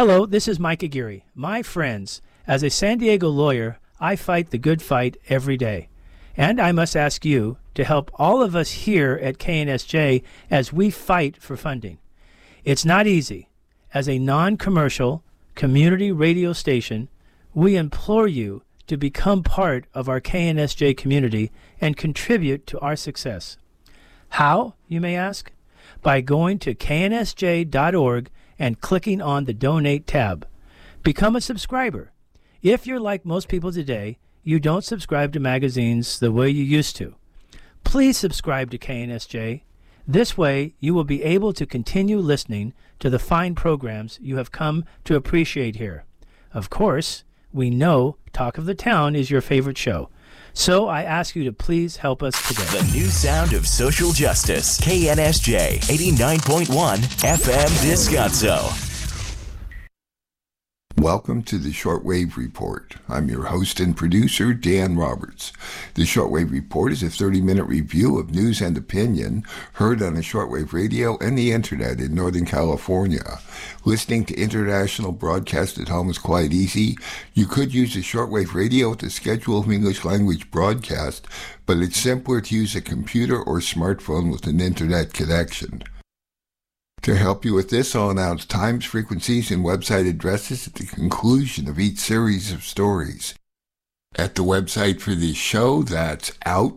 Hello, this is Mike Aguirre. My friends, as a San Diego lawyer, I fight the good fight every day. And I must ask you to help all of us here at KNSJ as we fight for funding. It's not easy. As a non-commercial community radio station, we implore you to become part of our KNSJ community and contribute to our success. How, you may ask? By going to knsj.org and clicking on the Donate tab. Become a subscriber. If you're like most people today, you don't subscribe to magazines the way you used to. Please subscribe to KNSJ. This way, you will be able to continue listening to the fine programs you have come to appreciate here. Of course, we know Talk of the Town is your favorite show. So I ask you to please help us today. The new sound of social justice. KNSJ 89.1 FM Descanso. Welcome to the Shortwave Report. I'm your host and producer, Dan Roberts. The Shortwave Report is a 30-minute review of news and opinion heard on the shortwave radio and the internet in Northern California. Listening to international broadcast at home is quite easy. You could use the shortwave radio with a schedule of English language broadcast, but it's simpler to use a computer or smartphone with an internet connection. To help you with this, I'll announce times, frequencies, and website addresses at the conclusion of each series of stories. At the website for the show, that's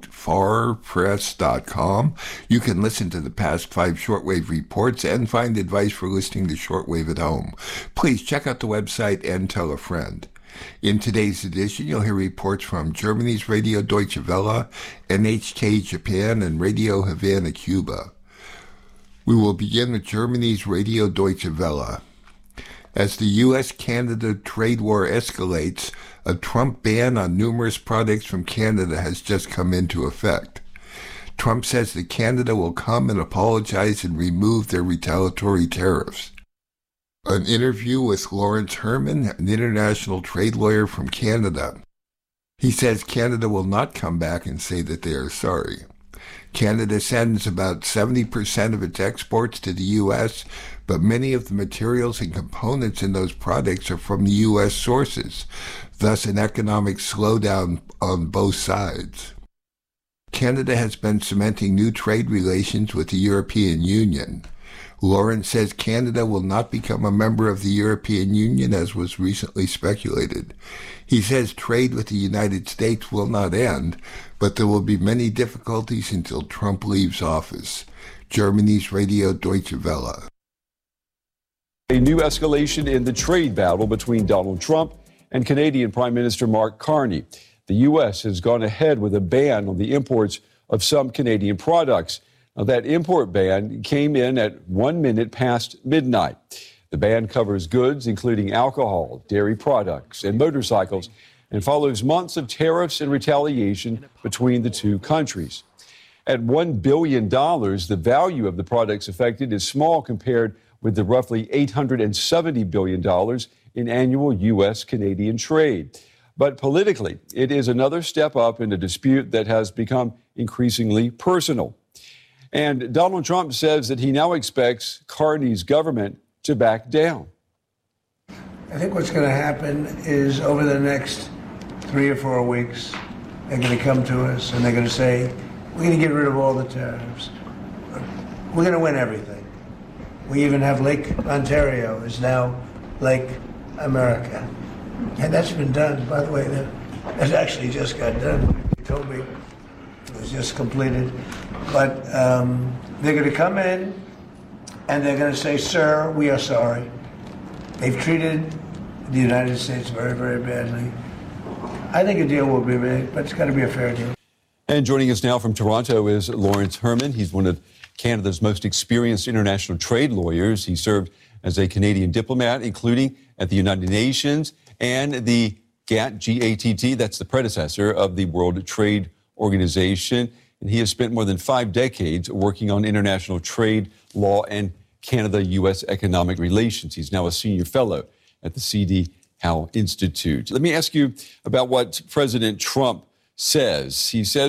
outfarpress.com, you can listen to the past 5 shortwave reports and find advice for listening to shortwave at home. Please check out the website and tell a friend. In today's edition, you'll hear reports from Germany's Radio Deutsche Welle, NHK Japan, and Radio Havana, Cuba. We will begin with Germany's Radio Deutsche Welle. As the U.S.-Canada trade war escalates, a Trump ban on numerous products from Canada has just come into effect. Trump says that Canada will come and apologize and remove their retaliatory tariffs. An interview with Lawrence Herman, an international trade lawyer from Canada. He says Canada will not come back and say that they are sorry. Canada sends about 70% of its exports to the U.S., but many of the materials and components in those products are from the U.S. sources, thus an economic slowdown on both sides. Canada has been cementing new trade relations with the European Union. Lawrence says Canada will not become a member of the European Union as was recently speculated. He says trade with the United States will not end, but there will be many difficulties until Trump leaves office. Germany's Radio Deutsche Welle. A new escalation in the trade battle between Donald Trump and Canadian Prime Minister Mark Carney. The U.S. has gone ahead with a ban on the imports of some Canadian products. Now, that import ban came in at 1 minute past midnight. The ban covers goods including alcohol, dairy products, and motorcycles, and follows months of tariffs and retaliation between the two countries. At $1 billion, the value of the products affected is small compared with the roughly $870 billion in annual U.S.-Canadian trade. But politically, it is another step up in a dispute that has become increasingly personal. And Donald Trump says that he now expects Carney's government to back down. I think what's going to happen is over the next 3 or 4 weeks, they're going to come to us and they're going to say, we're going to get rid of all the tariffs. We're going to win everything. We even have Lake Ontario is now Lake America. And that's been done. By the way, that actually just got done. They told me it was just completed. But they're going to come in and they're going to say, sir, we are sorry. They've treated the United States very, very badly. I think a deal will be made, but it's got to be a fair deal. And joining us now from Toronto is Lawrence Herman. He's one of Canada's most experienced international trade lawyers. He served as a Canadian diplomat, including at the United Nations and the GATT, G-A-T-T, that's the predecessor of the World Trade Organization. And he has spent more than 5 decades working on international trade law and Canada-U.S. economic relations. He's now a senior fellow at the C.D. Howe Institute. Let me ask you about what President Trump says. He says